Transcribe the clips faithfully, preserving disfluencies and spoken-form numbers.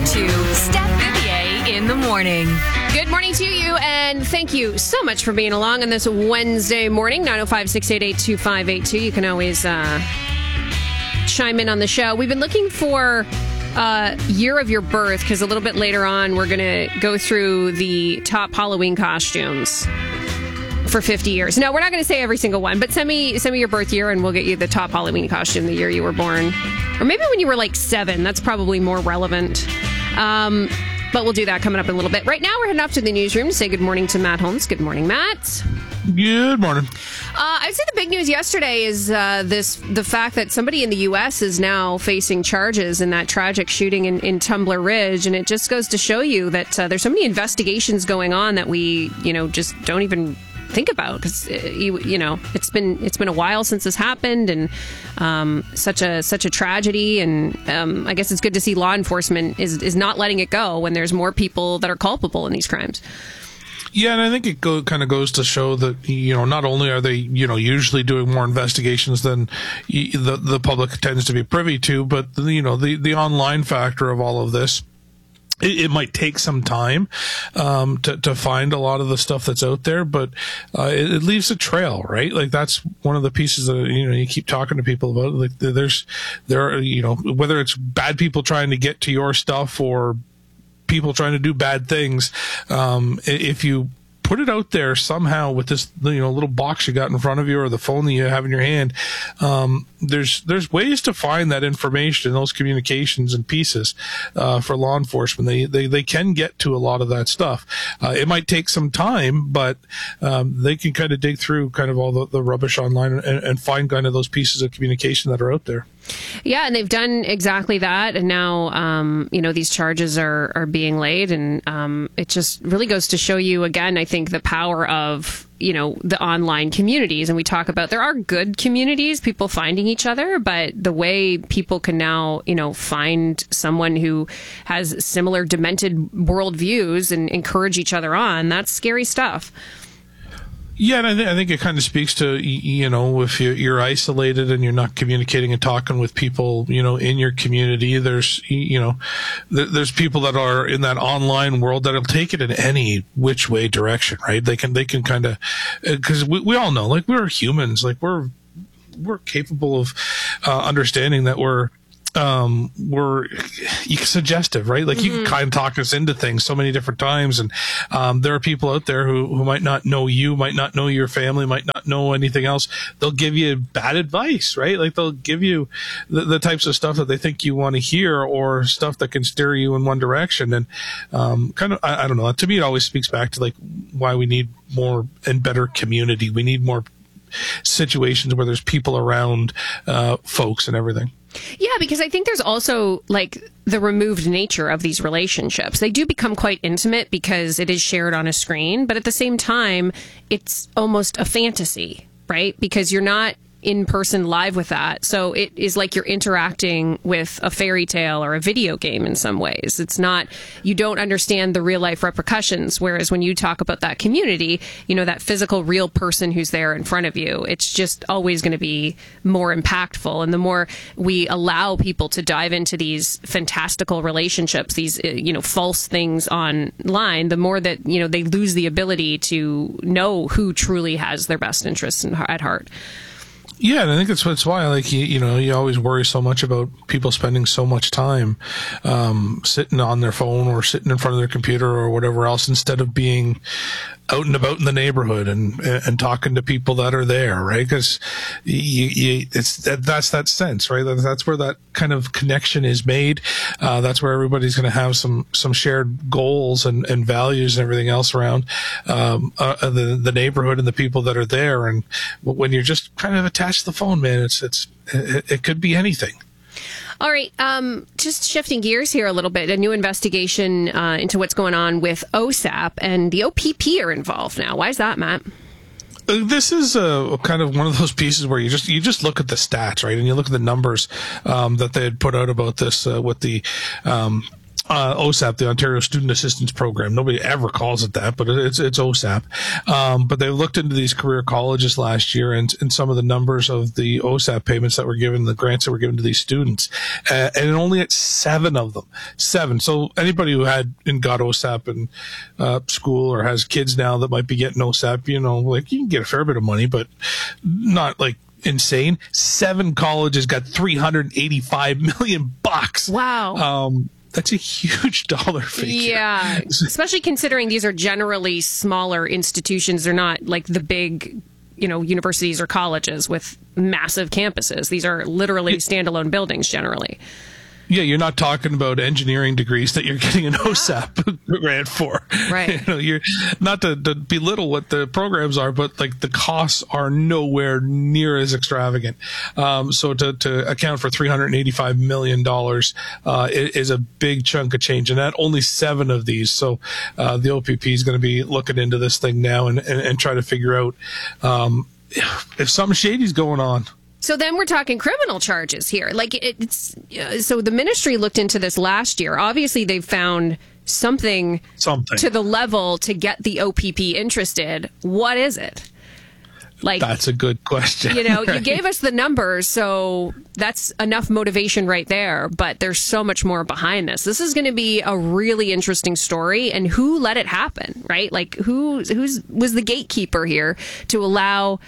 to Steph Vivier in the morning. Good morning to you, and thank you so much for being along on this Wednesday morning. nine oh five, six eight eight, two five eight two. You can always uh, chime in on the show. We've been looking for uh, year of your birth, because a little bit later on, we're going to go through the top Halloween costumes for fifty years. No, we're not going to say every single one, but send me, send me your birth year, and we'll get you the top Halloween costume the year you were born. Or maybe when you were like seven. That's probably more relevant. Um... But we'll do that coming up in a little bit. Right now, we're heading off to the newsroom to say good morning to Matt Holmes. Good morning, Matt. Good morning. Uh, I'd say the big news yesterday is uh, this: the fact that somebody in the U S is now facing charges in that tragic shooting in, in Tumbler Ridge, and it just goes to show you that uh, there's so many investigations going on that we, you know, just don't even think about, because uh, you, you know it's been it's been a while since this happened, and um, such a such a tragedy. And um, I guess it's good to see law enforcement is is not letting it go when there's more people that are culpable in these crimes. Yeah, and I think it go, kind of goes to show that, you know, not only are they, you know, usually doing more investigations than the the public tends to be privy to, but, you know, the, the online factor of all of this. It, it might take some time um, to, to find a lot of the stuff that's out there, but uh, it, it leaves a trail, right? Like, that's one of the pieces that, you know, you keep talking to people about. Like, there's, there are, you know, whether it's bad people trying to get to your stuff or people trying to do bad things, um, if you put it out there somehow with this, you know, little box you got in front of you or the phone that you have in your hand, um, there's there's ways to find that information, those communications and pieces uh, for law enforcement. They, they they can get to a lot of that stuff. Uh, it might take some time, but um, they can kind of dig through kind of all the, the rubbish online and, and find kind of those pieces of communication that are out there. Yeah, and they've done exactly that, and now um, you know, these charges are are being laid, and um, it just really goes to show you again, I think, the power of, you know, the online communities. And we talk about there are good communities, people finding each other, but the way people can now, you know, find someone who has similar demented worldviews and encourage each other on, that's scary stuff. Yeah, and I, th- I think it kind of speaks to, you know, if you're, you're isolated and you're not communicating and talking with people, you know, in your community, there's, you know, th- there's people that are in that online world that'll take it in any which way direction, right? They can, they can kind of, because we, we all know, like, we're humans, like, we're, we're capable of uh, understanding that we're, um, we're suggestive, right? Like, mm-hmm. you can kind of talk us into things so many different times. And, um, there are people out there who, who might not know you, might not know your family, might not know anything else. They'll give you bad advice, right? Like, they'll give you the, the types of stuff that they think you want to hear, or stuff that can steer you in one direction. And, um, kind of, I, I don't know. To me, it always speaks back to, like, why we need more and better community. We need more situations where there's people around, uh, folks and everything. Yeah, because I think there's also, like, the removed nature of these relationships. They do become quite intimate because it is shared on a screen, but at the same time, it's almost a fantasy, right? Because you're not in person live with that. So it is like you're interacting with a fairy tale or a video game in some ways. It's not, you don't understand the real life repercussions. Whereas when you talk about that community, you know, that physical real person who's there in front of you, it's just always going to be more impactful. And the more we allow people to dive into these fantastical relationships, these, you know, false things online, the more that, you know, they lose the ability to know who truly has their best interests in, at heart. Yeah, and I think that's that's why, like, you, you know, you always worry so much about people spending so much time um, sitting on their phone or sitting in front of their computer or whatever else, instead of being out and about in the neighborhood and and talking to people that are there, right? Because you, you, it's that, that's that sense, right? That's where that kind of connection is made. Uh, that's where everybody's going to have some some shared goals and, and values and everything else around um, uh, the the neighborhood and the people that are there. And when you're just kind of attached to the phone, man, it's it's it, it could be anything. All right, um, just shifting gears here a little bit, a new investigation uh, into what's going on with O S A P, and the O P P are involved now. Why is that, Matt? This is a kind of one of those pieces where you just you just look at the stats, right, and you look at the numbers um, that they had put out about this uh, with the um, Uh, O S A P, the Ontario Student Assistance Program. Nobody ever calls it that, but it's it's O S A P. Um, but they looked into these career colleges last year and, and some of the numbers of the O S A P payments that were given, the grants that were given to these students, uh, and only at seven of them. Seven. So anybody who had and got O S A P in uh, school or has kids now that might be getting O S A P, you know, like you can get a fair bit of money, but not like insane. Seven colleges got three hundred eighty-five million bucks. Wow. Um, That's a huge dollar figure. Yeah, especially considering these are generally smaller institutions. They're not like the big, you know, universities or colleges with massive campuses. These are literally standalone buildings generally. Yeah, you're not talking about engineering degrees that you're getting an O S A P grant for. Right. You know, you're not to, to belittle what the programs are, but like the costs are nowhere near as extravagant. Um, so to, to account for three hundred eighty-five million dollars uh, is a big chunk of change, and that only seven of these. So uh, the O P P is going to be looking into this thing now and, and, and try to figure out um, if something shady's going on. So then we're talking criminal charges here. Like it's uh, so the ministry looked into this last year. Obviously, they've found something, something to the level to get the O P P interested. What is it? Like that's a good question. You know, right? You gave us the numbers, so that's enough motivation right there. But there's so much more behind this. This is going to be a really interesting story. And who let it happen? Right? Like who who's was the gatekeeper here to allow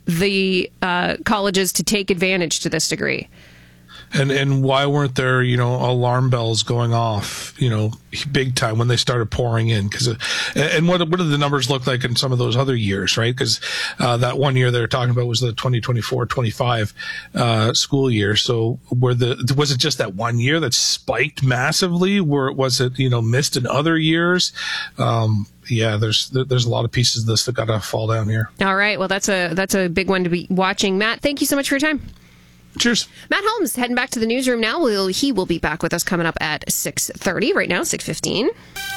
the uh, colleges to take advantage to this degree? And and why weren't there, you know, alarm bells going off, you know, big time when they started pouring in? Because and what what did the numbers look like in some of those other years, right? Because uh, that one year they were talking about was the twenty twenty-four twenty-five uh, school year. So were the was it just that one year that spiked massively? Or was it, you know, missed in other years? Um, yeah, there's there's a lot of pieces of this that got to fall down here. All right, well that's a that's a big one to be watching. Matt, thank you so much for your time. Cheers. Matt Holmes heading back to the newsroom now. We'll, he will be back with us coming up at six thirty. Right now, six fifteen.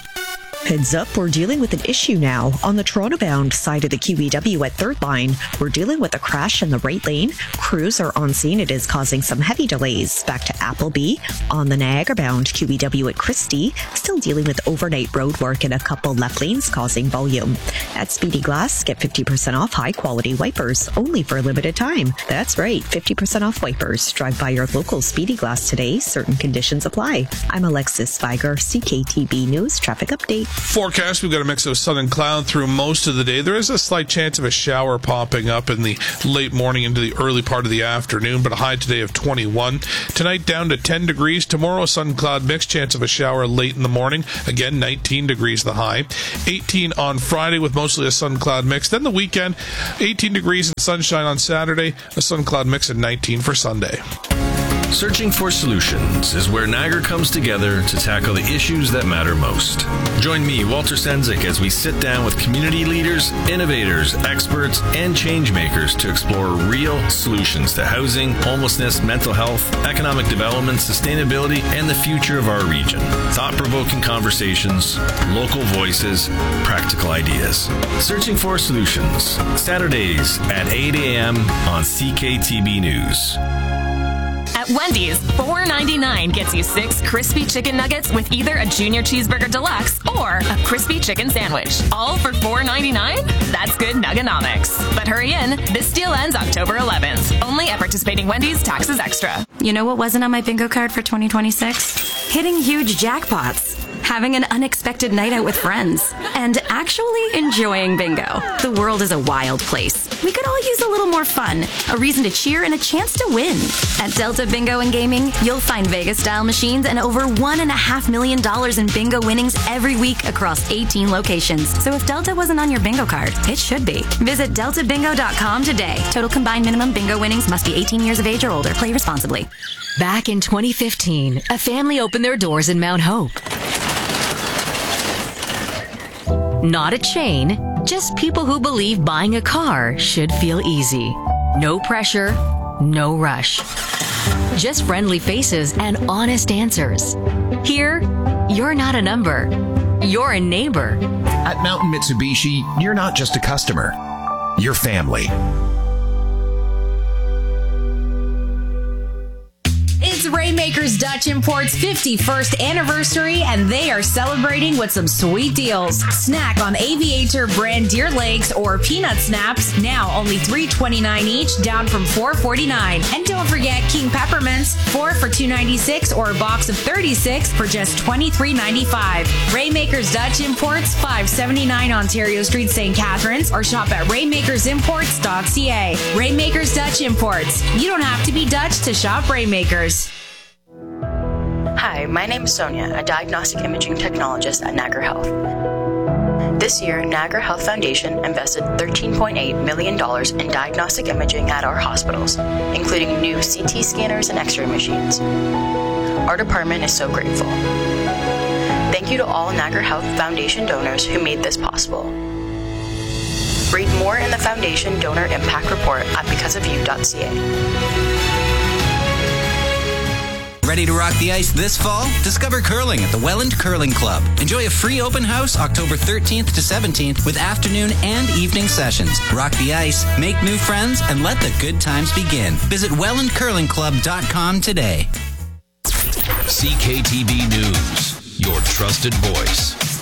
Heads up, we're dealing with an issue now. On the Toronto-bound side of the Q E W at Third Line, we're dealing with a crash in the right lane. Crews are on scene. It is causing some heavy delays. Back to Appleby. On the Niagara-bound Q E W at Christie, still dealing with overnight road work in a couple left lanes causing volume. At Speedy Glass, get fifty percent off high-quality wipers, only for a limited time. That's right, fifty percent off wipers. Drive by your local Speedy Glass today. Certain conditions apply. I'm Alexis Spiger, C K T B News Traffic Update. Forecast, we've got a mix of sun and cloud through most of the day. There is a slight chance of a shower popping up in the late morning into the early part of the afternoon, but a high today of twenty-one. Tonight down to ten degrees. Tomorrow, sun cloud mix, chance of a shower late in the morning. Again, nineteen degrees the high. eighteen on Friday with mostly a sun cloud mix. Then the weekend, eighteen degrees and sunshine on Saturday, a sun cloud mix at nineteen for Sunday. Searching for Solutions is where Niagara comes together to tackle the issues that matter most. Join me, Walter Sendzik, as we sit down with community leaders, innovators, experts, and change makers to explore real solutions to housing, homelessness, mental health, economic development, sustainability, and the future of our region. Thought-provoking conversations, local voices, practical ideas. Searching for Solutions, Saturdays at eight a.m. on C K T B News. At Wendy's, four ninety-nine gets you six crispy chicken nuggets with either a junior cheeseburger deluxe or a crispy chicken sandwich. All for four ninety-nine? That's good nuggonomics. But hurry in, this deal ends October eleventh. Only at participating Wendy's, taxes extra. You know what wasn't on my bingo card for twenty twenty-six? Hitting huge jackpots, having an unexpected night out with friends, and actually enjoying bingo. The world is a wild place. We could all use a little more fun, a reason to cheer, and a chance to win. At Delta Bingo and Gaming, you'll find Vegas-style machines and over one and a half million dollars in bingo winnings every week across eighteen locations. So if Delta wasn't on your bingo card, it should be. Visit delta bingo dot com today. Total combined minimum bingo winnings must be eighteen years of age or older. Play responsibly. Back in twenty fifteen, a family opened their doors in Mount Hope. Not a chain, just people who believe buying a car should feel easy. No pressure, no rush. Just friendly faces and honest answers. Here, you're not a number. You're a neighbor. At Mountain Mitsubishi, you're not just a customer. You're family. It's Rainmaker Rainmakers Dutch Import's fifty-first anniversary, and they are celebrating with some sweet deals. Snack on Aviator brand deer legs or peanut snaps, now only three twenty-nine each, down from four forty-nine. And don't forget King Peppermints, four for two ninety-six, or a box of thirty-six for just twenty-three ninety-five. Rainmakers Dutch Imports, five seventy-nine Ontario Street, Saint Catharines, or shop at rainmakers imports dot c a. Rainmakers Dutch Imports. You don't have to be Dutch to shop Rainmakers. Hi, my name is Sonia, a diagnostic imaging technologist at Niagara Health. This year, Niagara Health Foundation invested thirteen point eight million dollars in diagnostic imaging at our hospitals, including new C T scanners and X-ray machines. Our department is so grateful. Thank you to all Niagara Health Foundation donors who made this possible. Read more in the Foundation Donor Impact Report at because of you dot c a. Ready to rock the ice this fall? Discover curling at the Welland Curling Club. Enjoy a free open house October thirteenth to seventeenth with afternoon and evening sessions. Rock the ice, make new friends, and let the good times begin. Visit welland curling club dot com today. C K T V News, your trusted voice.